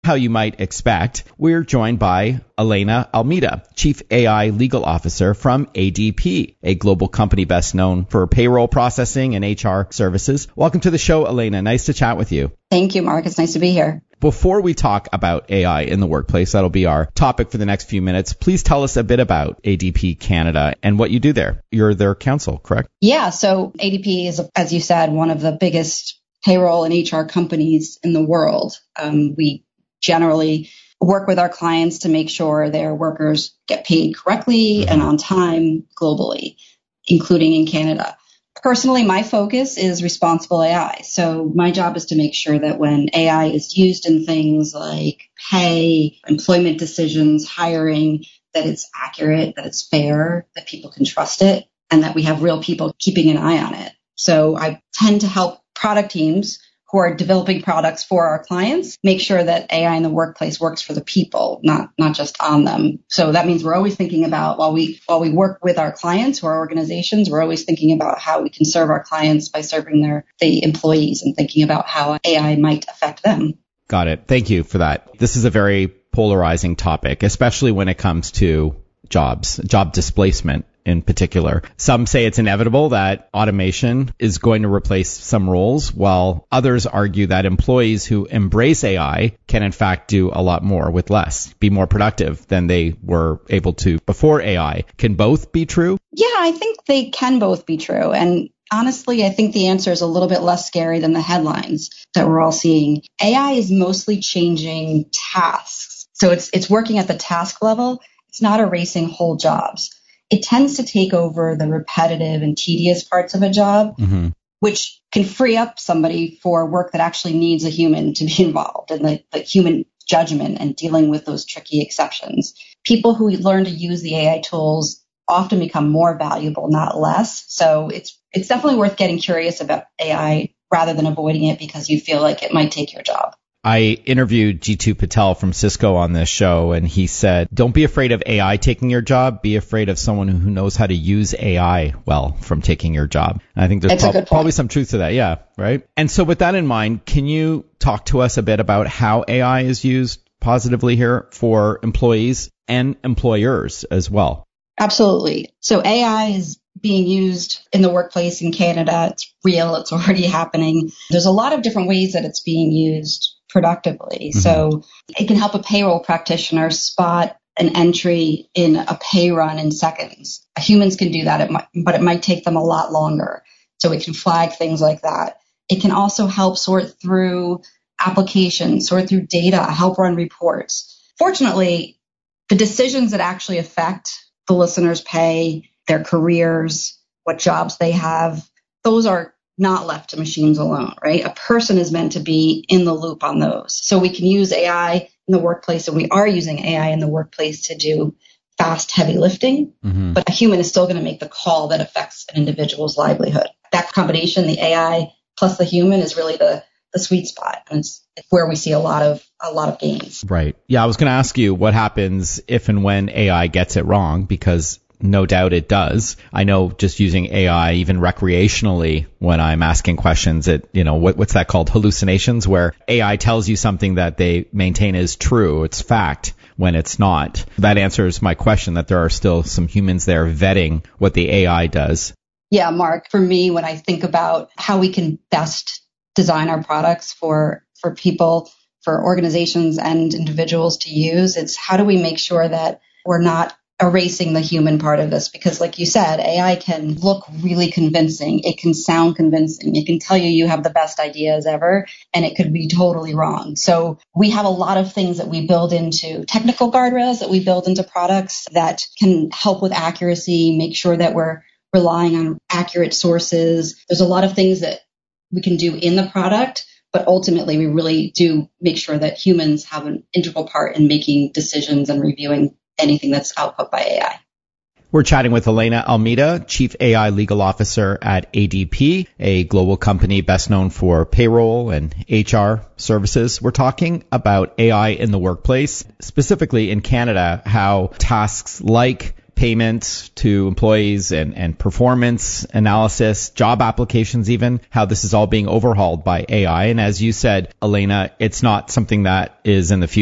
How you might expect, we're joined by Elena Almeida, Chief AI Legal Officer from ADP, a global company best known for payroll processing and HR services. Welcome to the show, Elena. Nice to chat with you. Thank you, Mark. It's nice to be here. Before we talk about AI in the workplace, that'll be our topic for the next few minutes. Please tell us a bit about ADP Canada and what you do there. You're their counsel, correct? Yeah. So ADP is, as you said, one of the biggest payroll and HR companies in the world. We generally work with our clients to make sure their workers get paid correctly and on time globally, including in Canada. Personally, my focus is responsible AI. So my job is to make sure that when AI is used in things like pay, employment decisions, hiring, that it's accurate, that it's fair, that people can trust it, and that we have real people keeping an eye on it. So I tend to help product teams who are developing products for our clients make sure that AI in the workplace works for the people, not just on them. So that means we're always thinking about, while we work with our clients who are organizations, we're always thinking about how we can serve our clients by serving the employees and thinking about how AI might affect them. Got it. Thank you for that. This is a very polarizing topic, especially when it comes to job displacement in particular. Some say it's inevitable that automation is going to replace some roles, while others argue that employees who embrace AI can in fact do a lot more with less, be more productive than they were able to before AI. Can both be true? Yeah, I think they can both be true. And honestly, I think the answer is a little bit less scary than the headlines that we're all seeing. AI is mostly changing tasks. So it's working at the task level. It's not erasing whole jobs. It tends to take over the repetitive and tedious parts of a job, which can free up somebody for work that actually needs a human to be involved and the human judgment and dealing with those tricky exceptions. People who learn to use the AI tools often become more valuable, not less. So it's definitely worth getting curious about AI rather than avoiding it because you feel like it might take your job. I interviewed Jeetu Patel from Cisco on this show, and he said, don't be afraid of AI taking your job. Be afraid of someone who knows how to use AI well from taking your job. And I think there's probably some truth to that. Yeah, right? And so with that in mind, can you talk to us a bit about how AI is used positively here for employees and employers as well? Absolutely. So AI is being used in the workplace in Canada. It's real. It's already happening. There's a lot of different ways that it's being used productively. So it can help a payroll practitioner spot an entry in a pay run in seconds. Humans can do that, but it might take them a lot longer. So it can flag things like that. It can also help sort through applications, sort through data, help run reports. Fortunately, the decisions that actually affect the listener's pay, their careers, what jobs they have, those are not left to machines alone, right? A person is meant to be in the loop on those. So we can use AI in the workplace, and we are using AI in the workplace to do fast, heavy lifting, but a human is still going to make the call that affects an individual's livelihood. That combination, the AI plus the human, is really the sweet spot, and it's where we see a lot of gains. Right. Yeah, I was going to ask you what happens if and when AI gets it wrong, because no doubt it does. I know just using AI, even recreationally, when I'm asking questions, what's that called? Hallucinations, where AI tells you something that they maintain is true. It's fact when it's not. That answers my question that there are still some humans there vetting what the AI does. Yeah, Mark, for me, when I think about how we can best design our products for people, for organizations and individuals to use, it's how do we make sure that we're not erasing the human part of this? Because like you said, AI can look really convincing. It can sound convincing. It can tell you have the best ideas ever, and it could be totally wrong. So we have a lot of things that we build into technical guardrails that we build into products that can help with accuracy, make sure that we're relying on accurate sources. There's a lot of things that we can do in the product, but ultimately we really do make sure that humans have an integral part in making decisions and reviewing anything that's output by AI. We're chatting with Elena Almeida, Chief AI Legal Officer at ADP, a global company best known for payroll and HR services. We're talking about AI in the workplace, specifically in Canada, how tasks like payments to employees and performance analysis, job applications even, how this is all being overhauled by AI. And as you said, Elena, it's not something that is in the future.